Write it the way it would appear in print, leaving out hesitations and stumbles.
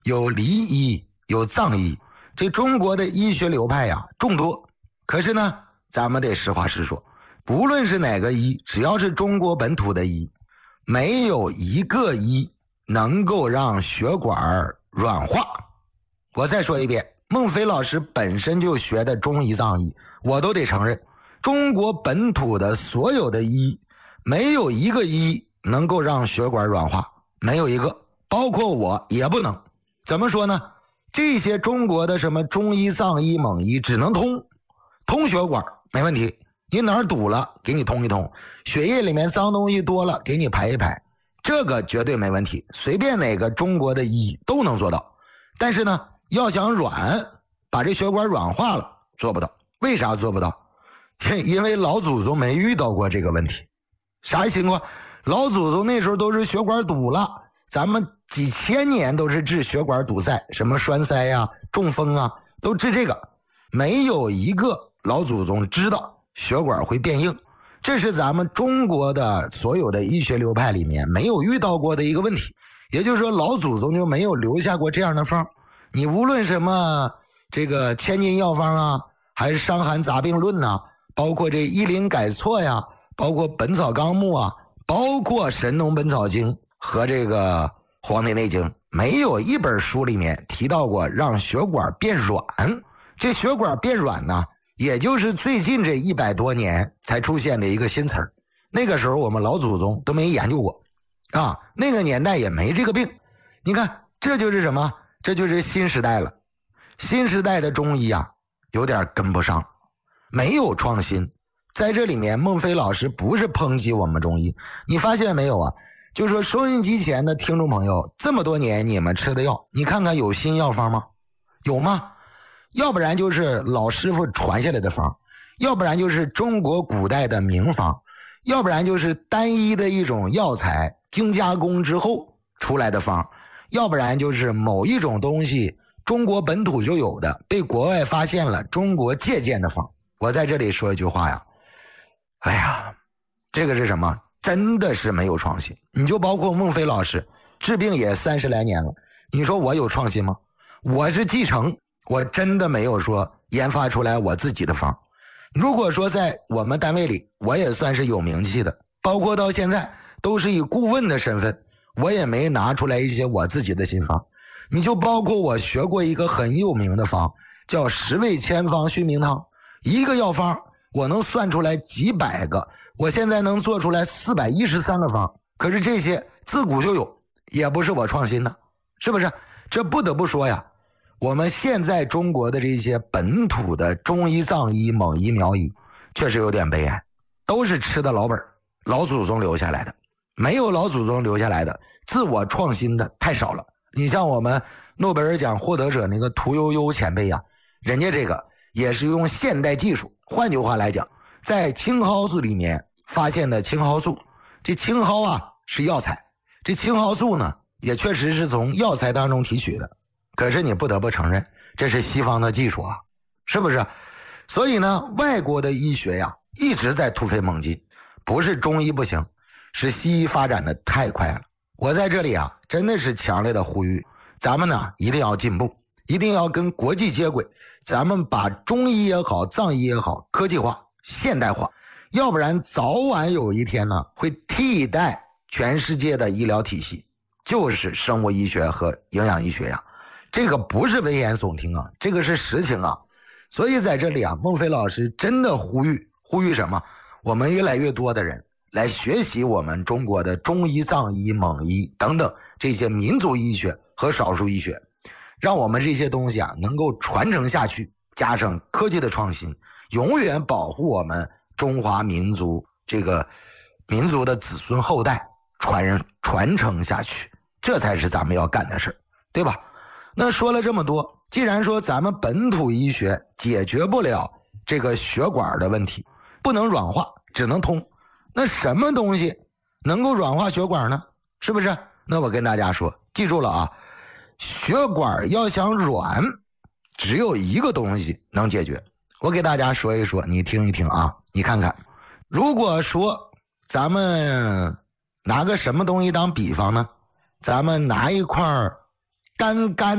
有梨医，有藏医。这中国的医学流派呀众多，可是呢，咱们得实话实说，无论是哪个医，只要是中国本土的医，没有一个医能够让血管软化。我再说一遍，孟非老师本身就学的中医藏医，我都得承认，中国本土的所有的医，没有一个医能够让血管软化，没有一个，包括我也不能。怎么说呢？这些中国的什么中医、藏医、蒙医只能通血管没问题，你哪儿堵了给你通一通，血液里面脏东西多了给你排一排，这个绝对没问题，随便哪个中国的医都能做到。但是呢，要想把这血管软化了做不到。为啥做不到？因为老祖宗没遇到过这个问题。啥情况？老祖宗那时候都是血管堵了，咱们几千年都是治血管堵塞，什么栓塞呀、中风啊，都治这个，没有一个老祖宗知道血管会变硬，这是咱们中国的所有的医学流派里面没有遇到过的一个问题。也就是说，老祖宗就没有留下过这样的方。你无论什么这个千金药方啊，还是伤寒杂病论啊，包括这医林改错呀，包括本草纲目啊，包括神农本草经和这个黄帝内经，没有一本书里面提到过让血管变软。这血管变软呢，也就是最近这100多年才出现的一个新词儿。那个时候我们老祖宗都没研究过啊，那个年代也没这个病。你看，这就是什么？这就是新时代了。新时代的中医啊，有点跟不上，没有创新。在这里面，孟非老师不是抨击我们中医，你发现没有啊？就说收音机前的听众朋友，这么多年你们吃的药，你看看有新药方吗？有吗？要不然就是老师傅传下来的方，要不然就是中国古代的名方，要不然就是单一的一种药材精加工之后出来的方，要不然就是某一种东西中国本土就有的，被国外发现了，中国借鉴的方。我在这里说一句话呀，哎呀，这个是什么？真的是没有创新。你就包括孟非老师治病也30来年了，你说我有创新吗？我是继承，我真的没有说研发出来我自己的方。如果说在我们单位里我也算是有名气的，包括到现在都是以顾问的身份，我也没拿出来一些我自己的新方。你就包括我学过一个很有名的方，叫10味千方续命汤，一个药方我能算出来几百个，我现在能做出来413个方，可是这些自古就有，也不是我创新的，是不是？这不得不说呀，我们现在中国的这些本土的中医、藏医、蒙医、苗医，确实有点悲哀，都是吃的老本，老祖宗留下来的，没有老祖宗留下来的自我创新的太少了。你像我们诺贝尔奖获得者那个屠呦呦前辈呀，人家这个也是用现代技术，换句话来讲，在青蒿素里面发现的青蒿素，这青蒿啊是药材，这青蒿素呢也确实是从药材当中提取的，可是你不得不承认，这是西方的技术啊，是不是？所以呢，外国的医学呀一直在突飞猛进，不是中医不行，是西医发展的太快了。我在这里啊，真的是强烈的呼吁，咱们呢一定要进步，一定要跟国际接轨，咱们把中医也好，藏医也好，科技化、现代化，要不然早晚有一天呢，会替代全世界的医疗体系，就是生物医学和营养医学呀。这个不是危言耸听啊，这个是实情啊。所以在这里啊，孟非老师真的呼吁什么？我们越来越多的人来学习我们中国的中医、藏医、蒙医等等这些民族医学和少数医学，让我们这些东西啊能够传承下去，加上科技的创新，永远保护我们中华民族这个民族的子孙后代传承下去，这才是咱们要干的事，对吧？那说了这么多，既然说咱们本土医学解决不了这个血管的问题，不能软化，只能通，那什么东西能够软化血管呢？是不是？那我跟大家说，记住了啊，血管要想软，只有一个东西能解决。我给大家说一说，你听一听啊，你看看，如果说咱们拿个什么东西当比方呢？咱们拿一块干